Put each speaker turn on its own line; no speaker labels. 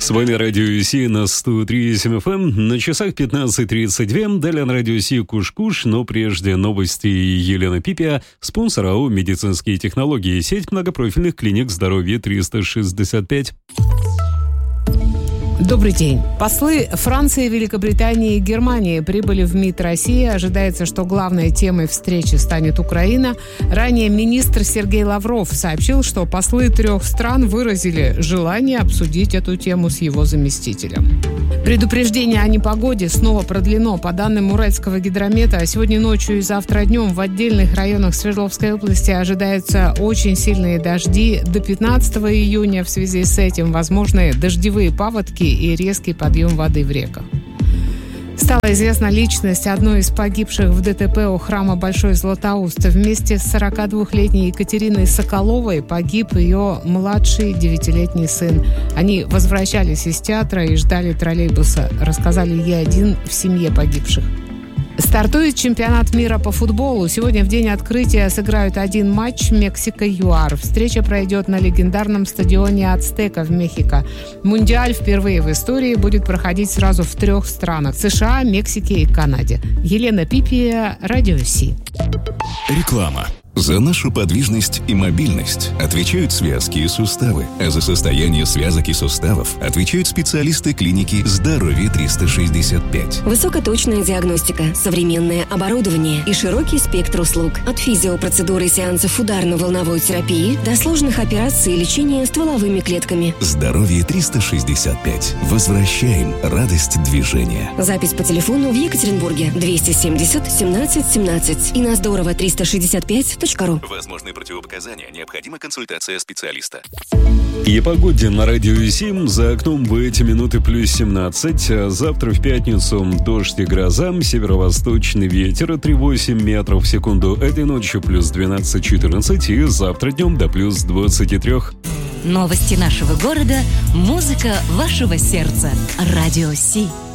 С вами Радио Си на 103.7 FM. На часах 15:32. Далее на Радио Си Куш-Куш, но прежде новости Елена Пипия, спонсор АО «Медицинские технологии», сеть многопрофильных клиник здоровья 365.
Добрый день. Послы Франции, Великобритании и Германии прибыли в МИД России. Ожидается, что главной темой встречи станет Украина. Ранее министр Сергей Лавров сообщил, что послы 3 стран выразили желание обсудить эту тему с его заместителем. Предупреждение о непогоде снова продлено. По данным Уральского гидромета, сегодня ночью и завтра днем в отдельных районах Свердловской области ожидаются очень сильные дожди. До 15 июня в связи с этим возможны дождевые паводки и резкий подъем воды в реках. Стала известна личность одной из погибших в ДТП у храма Большой Златоуст. Вместе с 42-летней Екатериной Соколовой погиб ее младший 9-летний сын. Они возвращались из театра и ждали троллейбуса, рассказали Е1 в семье погибших. Стартует чемпионат мира по футболу. Сегодня в день открытия сыграют один матч Мексика-ЮАР. Встреча пройдет на легендарном стадионе Ацтека в Мехико. Мундиаль впервые в истории будет проходить сразу в 3 странах – США, Мексике и Канаде. Елена Пипия, Радио Си.
Реклама. За нашу подвижность и мобильность отвечают связки и суставы, а за состояние связок и суставов отвечают специалисты клиники «Здоровье 365».
Высокоточная диагностика, современное оборудование и широкий спектр услуг. От физиопроцедуры и сеансов ударно-волновой терапии до сложных операций и лечения стволовыми клетками.
«Здоровье 365». Возвращаем радость движения.
Запись по телефону в Екатеринбурге 270 17 17 и на Здорово 365.
Возможные противопоказания. Необходима консультация специалиста.
И погоде на Радио Си. За окном в эти минуты плюс 17. Завтра в пятницу дождь и гроза. Северо-восточный ветер 3,8 метров в секунду. Этой ночью плюс 12-14. И завтра днем до плюс 23.
Новости нашего города. Музыка вашего сердца. Радио Си.